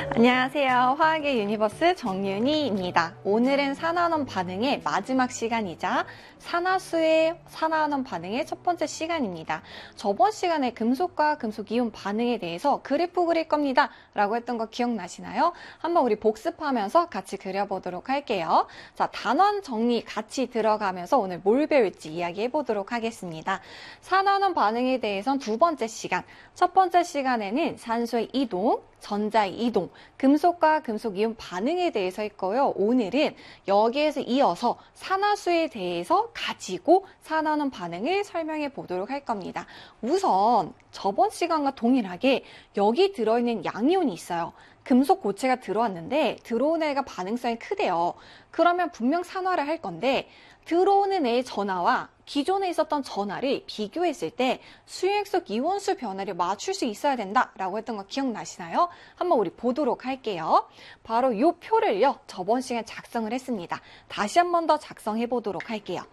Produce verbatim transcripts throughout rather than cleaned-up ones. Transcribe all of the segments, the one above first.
안녕하세요. 화학의 유니버스 정윤희입니다. 오늘은 산화원 반응의 마지막 시간이자 산화수의 산화원 반응의 첫 번째 시간입니다. 저번 시간에 금속과 금속이온 반응에 대해서 그래프 그릴 겁니다. 라고 했던 거 기억나시나요? 한번 우리 복습하면서 같이 그려보도록 할게요. 자, 단원 정리 같이 들어가면서 오늘 뭘 배울지 이야기해 보도록 하겠습니다. 산화원 반응에 대해선 두 번째 시간, 첫 번째 시간에는 산소의 이동, 전자의 이동, 금속과 금속이온 반응에 대해서 했고요. 오늘은 여기에서 이어서 산화수에 대해서 가지고 산화원 반응을 설명해 보도록 할 겁니다. 우선 저번 시간과 동일하게 여기 들어있는 양이온이 있어요. 금속 고체가 들어왔는데 들어오는 애가 반응성이 크대요. 그러면 분명 산화를 할 건데 들어오는 애의 전하와 기존에 있었던 전하를 비교했을 때 수액 속 이온수 변화를 맞출 수 있어야 된다라고 했던 거 기억나시나요? 한번 우리 보도록 할게요. 바로 이 표를요, 저번 시간에 작성을 했습니다. 다시 한 번 더 작성해 보도록 할게요.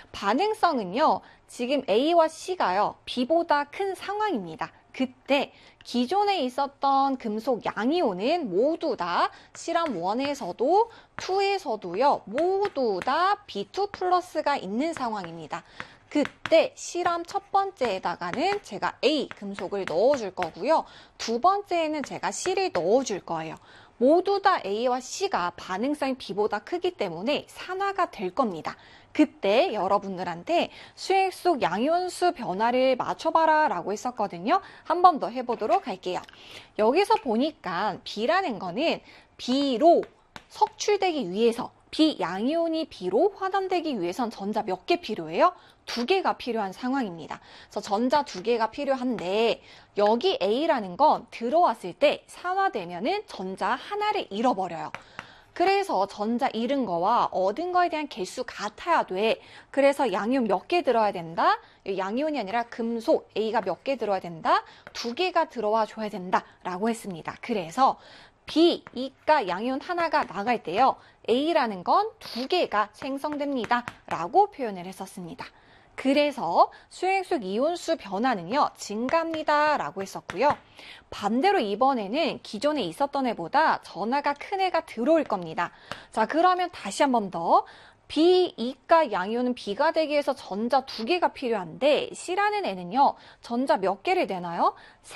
반응성은요, 지금 A와 C가요, B보다 큰 상황입니다. 그때 기존에 있었던 금속 양이온은 모두 다 실험 일에서도 이에서도요 모두 다 비 투 플러스가 있는 상황입니다. 그때 실험 첫 번째에다가는 제가 A 금속을 넣어줄 거고요. 두 번째에는 제가 C를 넣어줄 거예요. 모두 다 A와 C가 반응성이 B보다 크기 때문에 산화가 될 겁니다. 그때 여러분들한테 수액 속 양이온수 변화를 맞춰봐라 라고 했었거든요. 한 번 더 해보도록 할게요. 여기서 보니까 B라는 거는 B로 석출되기 위해서, B 양이온이 B로 환원되기 위해선 전자 몇 개 필요해요? 두 개가 필요한 상황입니다. 그래서 전자 두 개가 필요한데 여기 A라는 건 들어왔을 때 산화되면은 전자 하나를 잃어버려요. 그래서 전자 잃은 거와 얻은 거에 대한 개수 같아야 돼. 그래서 양이온 몇 개 들어야 된다? 양이온이 아니라 금속 A가 몇 개 들어야 된다? 두 개가 들어와 줘야 된다 라고 했습니다. 그래서 B, 이가 양이온 하나가 나갈 때요, A라는 건 두 개가 생성됩니다 라고 표현을 했었습니다. 그래서 수액 속 이온수 변화는요, 증가합니다 라고 했었고요. 반대로 이번에는 기존에 있었던 애보다 전하가 큰 애가 들어올 겁니다. 자, 그러면 다시 한 번 더. B, 이가 양이온은 B가 되기 위해서 전자 두 개가 필요한데 C라는 애는요, 전자 몇 개를 내나요?